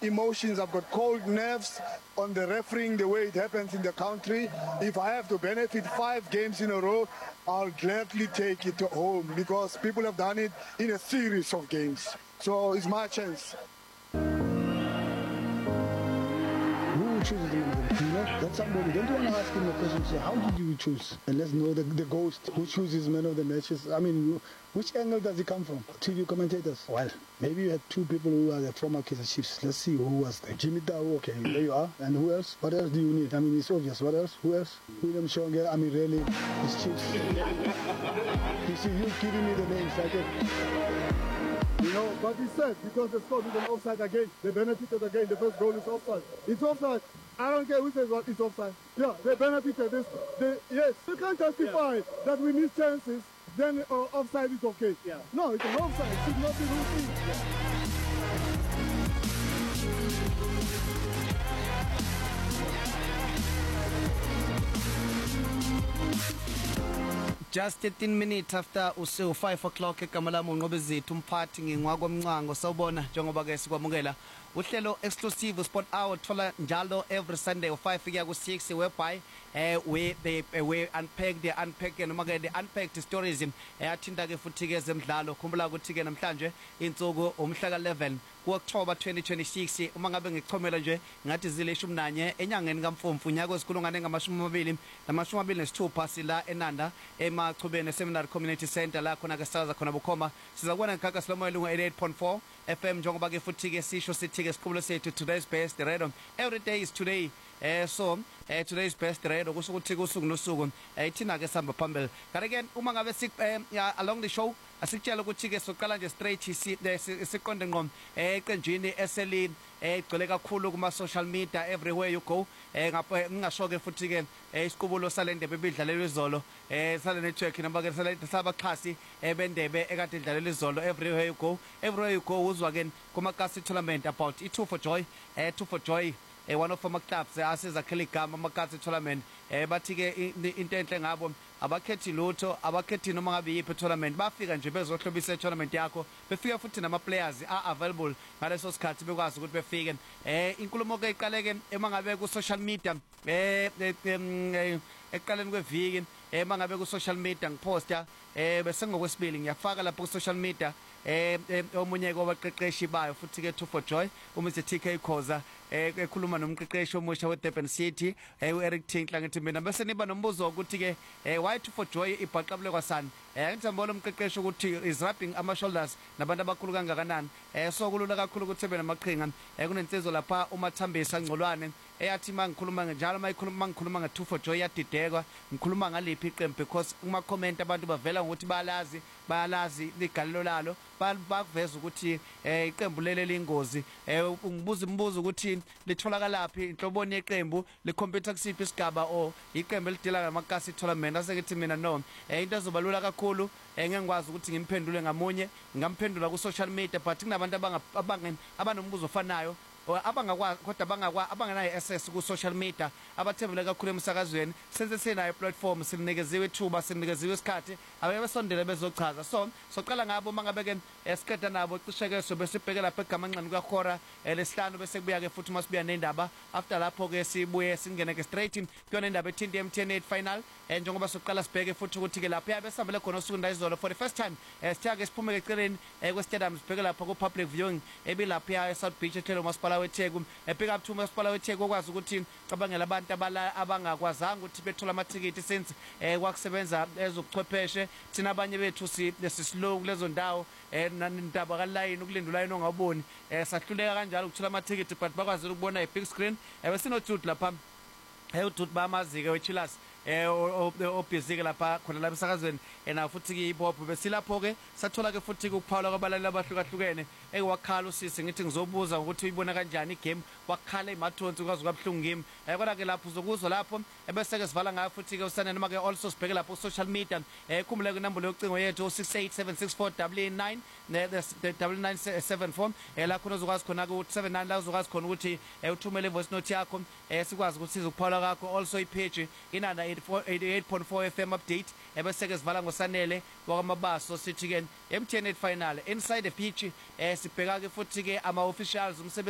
emotions, I've got cold nerves on the refereeing, the way it happens in the country. If I have to benefit 5 games in a row, I'll gladly take it home because people have done it in a series of games. So it's my chance. Chooses the man of the, that's somebody. Don't you want to ask him a question? Say, how did you choose? And let's know the ghost who chooses man of the matches. I mean, which angle does he come from? TV commentators. Well, maybe you had 2 people who are the former Kaizer Chiefs. Let's see who was there. Jimmy Tao, okay, there you are. And who else? What else do you need? I mean, it's obvious. What else? Who else? William Shonga. I mean, really, it's Chiefs. You see, you're giving me the names. You know, but he said, because they scored with an offside again, they benefited again, the first goal is offside. It's offside. I don't care who says what, it's offside. Yeah, they benefited this. Yes, you can't justify that we miss chances, then offside is okay. Yeah. No, it's an offside. It should not be routine. Just 13 minutes after 5 o'clock eGamala Nqobezithu umphathi ngingwakwamncango sawubona njengoba ke sikwamukela uhlelo exclusive sport hour thola njalo every Sunday u5 kuya ku6 whereby we unpack noma ke the unpacked stories ayathinta ke futhi ke zemidlalo khumbula ukuthi ke namhlanje insuku umhla ka11 ku-October 2026 uma ngabe ngichomela nje ngathi zileshumi nanye enyangeni kaMfumfu unyaka wesikhulungwane ngamashumi-26 sila eNanda emachubeni seminary community center la khona ke saza khona bukhoma sizakubona ngakha Slomo elungu 88.4 FM njengoba ke futhi ke sisho sithi ke sikhululo sethu today's best radio every day is today so today's best radio kusho ukuthi kusuku nosuku ithina ke sihamba phambili kanti ke uma ngabe along the show asikutshela ukuthi ke soqala nje straight siqonde ngqom eqenjini eseli igcwele kakhulu kuma social media everywhere you go ngingasho ke futhi ke isiqubulo salendebe ebidlalelwe izolo sale network namba ke sabaxhasi bendebe ekade idlalelwe izolo everywhere you go uzwa ke kuma kasi tournament about i2 for joy 2 for joy one of our clubs asizakhela igama amakasi tournament bathi ke into enhle ngabo abakhethi lutho abakhethi noma ngabe yiphi tournament bafika nje bezohlobisa tournament yakho befika futhi nama players are available ngaleso sikhathi bekwazi ukuthi befike inkulumo ke iqaleke emangabe ku social media eqaleni kweviki emangabe ku social media ngiposta bese ngokwesibili ngiyafaka lapho ku social media omunye kwabaqeqeshi bayo futhi ke 2 for joy uMr TK Khoza ekhuluma nomqeqeshi omusha weDurban City uEric Tinkla ngithi mina bese niba nombuzo ukuthi ke why 2 for joy ibhaqabule kwasani ngithambona umqeqeshi ukuthi is rubbing ama shoulders nabantu abakhulu kangakanani so kulula kakhulu ukuthi ebe namaqhinga kunensizo lapha uMathambisa Ngcolwane eyathi mangikhuluma njalo mangikhuluma nga2 for joy yadidekwa ngikhuluma ngaliphi iqembu because uma comment abantu bavela ukuthi bayalazi ligalelo lalo baveza ukuthi iqembu lele lingozi ungibuza imibuzo ukuthi litholakalapi inhloboni yeqembu likhompyutha kusiphi isigaba o iqembu elidila ngamakasi tournament asekithi mina no into ezobalula kakhulu ngengikwazi ukuthi ngimphendule ngamunye ngamphendula ku social media but kunabantu abanombuzo ofanayo abangakwazi kodwa abangenayo access ku social media abathembele kakhulu emsakazweni senze senayo platform sinikeziwe ithuba sinikeziwe isikhathi abebesondele bezochaza so soqala ngabo mangabeke esiqeda nabo cishe sobe sibheke lapha egamanqani kwakhora lesihlanu bese kubuya ke futhi masibuya nendaba after lapho ke sibuye singene ke straight kuyona indaba eTND MTN8 final njengoba soqala sibheke futhi ukuthi ke lapha yabesambele khona usuku ndayizolo for the first time sithake siphume eceleni kwestadium sibheke lapha ku public viewing ebilapha eSouth Beach ehlelo masipala weTheku pick up to masipala weTheku okwazi ukuthi cabangela abantu abangakwazanga ukuthi bethola amathikiti since kwakusebenza ezokuchwepheshe thina abanye bethu sislow kulezo ndawo nandaba kaline ukulinda line ongaboni sahluleka kanjalo ukuthola amathikiti but bakwazi ukubona big screen besinothuthu lapha uthuthu bamazike weChillers obhizike lapha khona la emsakazweni na futhi ke hip hop besilapho ke sathola ke futhi ukuphawula kwabalali abahlukahlukene ekwakhala usisi ngithi ngizobuza ukuthi uyibona kanjani igame wakhala emathonsi kwazi kwabhlungu ngimi kodwa ke lapho uzokuzwa lapho bese ke sivala ngayo futhi ke usana noma ke also sibheke lapho social media khumule ke number yocingo yethu 06876499 the 9974 la khona uzokwazi khona ku 79 la uzokwazi khona ukuthi uthumele voice note yakho sikwazi ukuthi sizokuphawula kakho also ipage inanda 88.4 FM update ebese ke sivala ngosanele wakamabaso sithi ke MTN8 final inside the pitch sibheka ke futhi ke ama officials